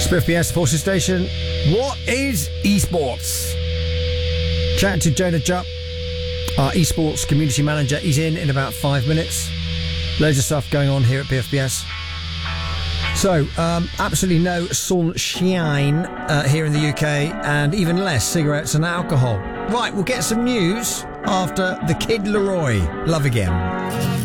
SPFBS Forces Station. What is esports? Chatting to Jonah Jupp, our esports community manager. He's in about 5 minutes. Loads of stuff going on here at PFBS. So, absolutely no sunshine here in the UK, and even less cigarettes and alcohol. Right, we'll get some news after the Kid Laroi. Love Again.